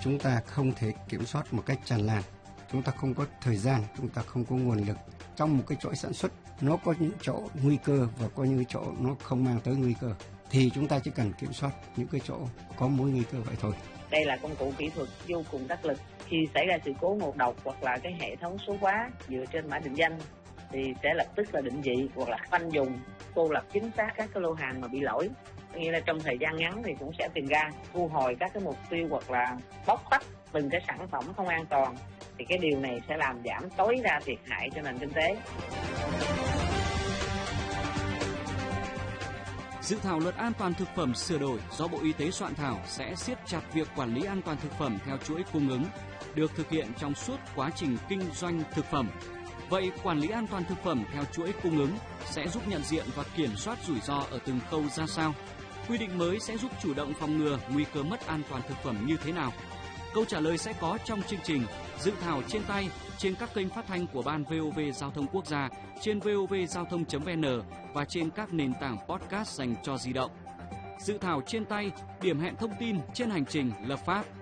chúng ta không thể kiểm soát một cách tràn lan. Chúng ta không có thời gian, chúng ta không có nguồn lực. Trong một cái chuỗi sản xuất, nó có những chỗ nguy cơ và có những chỗ nó không mang tới nguy cơ. Thì chúng ta chỉ cần kiểm soát những cái chỗ có mối nguy cơ vậy thôi. Đây là công cụ kỹ thuật vô cùng đắc lực. Khi xảy ra sự cố ngộ độc hoặc là cái hệ thống số hóa dựa trên mã định danh thì sẽ lập tức là định vị hoặc là khoanh vùng, cô lập chính xác các cái lô hàng mà bị lỗi. Nghĩa là trong thời gian ngắn thì cũng sẽ tìm ra, thu hồi các cái mục tiêu hoặc là bóc tách từng cái sản phẩm không an toàn. Thì cái điều này sẽ làm giảm tối đa thiệt hại cho nền kinh tế. Dự thảo luật an toàn thực phẩm sửa đổi do Bộ Y tế soạn thảo sẽ siết chặt việc quản lý an toàn thực phẩm theo chuỗi cung ứng, được thực hiện trong suốt quá trình kinh doanh thực phẩm. Vậy quản lý an toàn thực phẩm theo chuỗi cung ứng sẽ giúp nhận diện và kiểm soát rủi ro ở từng khâu ra sao? Quy định mới sẽ giúp chủ động phòng ngừa nguy cơ mất an toàn thực phẩm như thế nào? Câu trả lời sẽ có trong chương trình Dự thảo trên tay trên các kênh phát thanh của Ban VOV Giao thông Quốc gia, trên vovgiao thông.vn và trên các nền tảng podcast dành cho di động. Dự thảo trên tay, điểm hẹn thông tin trên hành trình lập pháp.